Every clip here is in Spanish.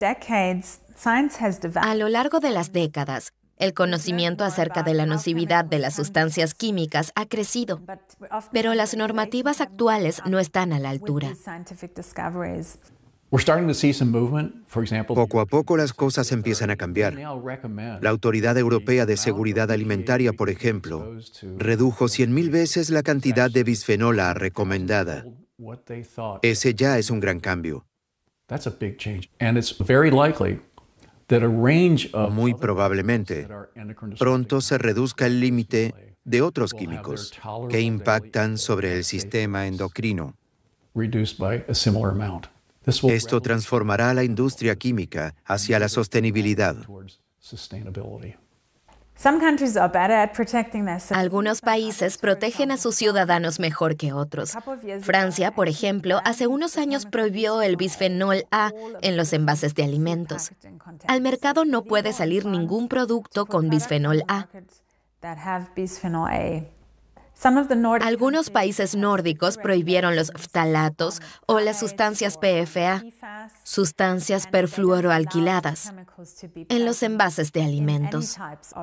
A lo largo de las décadas, el conocimiento acerca de la nocividad de las sustancias químicas ha crecido, pero las normativas actuales no están a la altura. Poco a poco las cosas empiezan a cambiar. La Autoridad Europea de Seguridad Alimentaria, por ejemplo, redujo 100.000 veces la cantidad de bisfenol A recomendada. Ese ya es un gran cambio. Muy probablemente, pronto se reduzca el límite de otros químicos que impactan sobre el sistema endocrino. Esto transformará a la industria química hacia la sostenibilidad. Algunos países protegen a sus ciudadanos mejor que otros. Francia, por ejemplo, hace unos años prohibió el bisfenol A en los envases de alimentos. Al mercado no puede salir ningún producto con bisfenol A. Algunos países nórdicos prohibieron los ftalatos o las sustancias PFA, sustancias perfluoroalquiladas, en los envases de alimentos.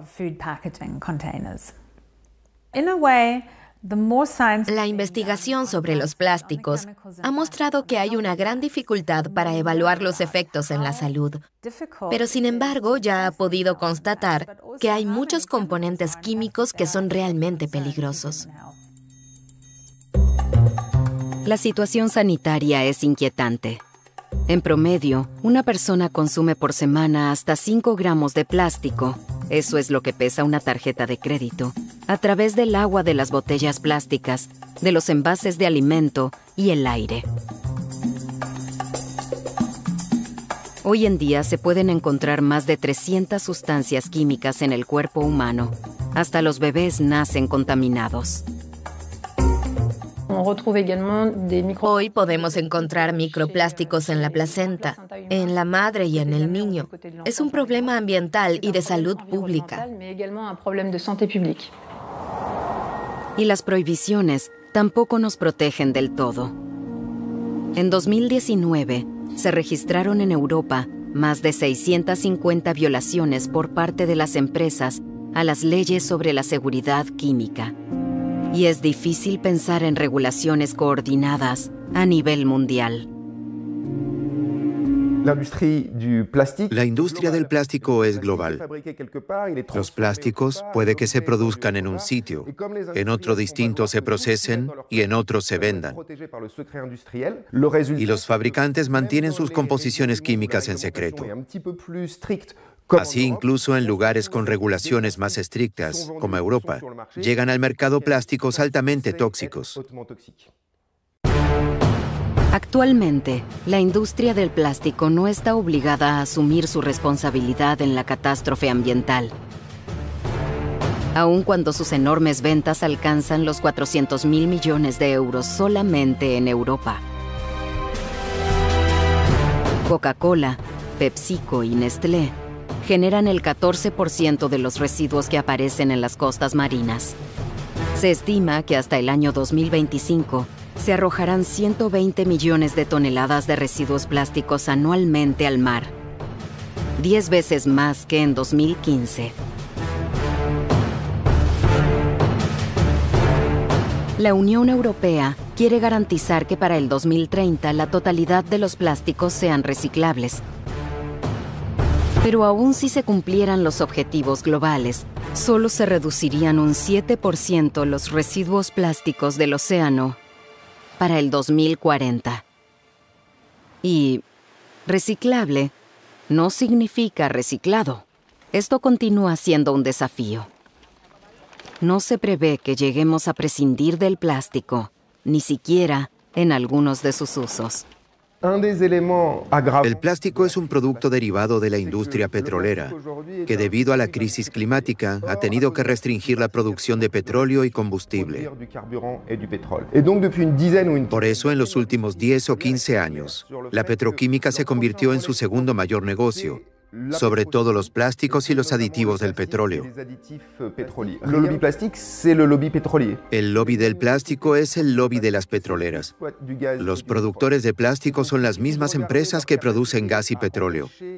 La investigación sobre los plásticos ha mostrado que hay una gran dificultad para evaluar los efectos en la salud. Pero sin embargo, ya ha podido constatar que hay muchos componentes químicos que son realmente peligrosos. La situación sanitaria es inquietante. En promedio, una persona consume por semana hasta 5 gramos de plástico, eso es lo que pesa una tarjeta de crédito, a través del agua de las botellas plásticas, de los envases de alimento y el aire. Hoy en día se pueden encontrar más de 300 sustancias químicas en el cuerpo humano. Hasta los bebés nacen contaminados. Hoy podemos encontrar microplásticos en la placenta, en la madre y en el niño. Es un problema ambiental y de salud pública. Y las prohibiciones tampoco nos protegen del todo. En 2019, se registraron en Europa más de 650 violaciones por parte de las empresas a las leyes sobre la seguridad química. Y es difícil pensar en regulaciones coordinadas a nivel mundial. La industria del plástico es global. Los plásticos puede que se produzcan en un sitio, en otro distinto se procesen y en otro se vendan. Y los fabricantes mantienen sus composiciones químicas en secreto. Así, incluso en lugares con regulaciones más estrictas, como Europa, llegan al mercado plásticos altamente tóxicos. Actualmente, la industria del plástico no está obligada a asumir su responsabilidad en la catástrofe ambiental, aun cuando sus enormes ventas alcanzan los 400.000 millones de euros solamente en Europa. Coca-Cola, PepsiCo y Nestlé generan el 14% de los residuos que aparecen en las costas marinas. Se estima que hasta el año 2025 se arrojarán 120 millones de toneladas de residuos plásticos anualmente al mar, 10 veces más que en 2015. La Unión Europea quiere garantizar que para el 2030 la totalidad de los plásticos sean reciclables. Pero aun si se cumplieran los objetivos globales, solo se reducirían un 7% los residuos plásticos del océano para el 2040. Y reciclable no significa reciclado. Esto continúa siendo un desafío. No se prevé que lleguemos a prescindir del plástico, ni siquiera en algunos de sus usos. El plástico es un producto derivado de la industria petrolera, que debido a la crisis climática ha tenido que restringir la producción de petróleo y combustible. Por eso, en los últimos 10 o 15 años, la petroquímica se convirtió en su segundo mayor negocio sobre todo los plásticos y los aditivos del petróleo. El lobby del plástico es el lobby de las petroleras. Los productores de plástico son las mismas empresas que producen gas y petróleo.